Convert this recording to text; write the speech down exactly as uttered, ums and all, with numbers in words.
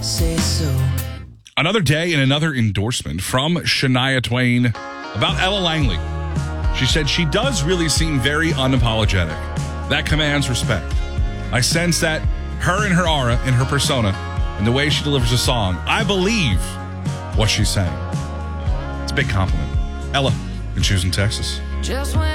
say so. Another day and another endorsement from Shania Twain about Ella Langley. She said she does really seem very unapologetic. That commands respect. I sense that her and her aura and her persona and the way she delivers a song, I believe what she's saying. It's a big compliment. Ella in Choosing Texas. Just when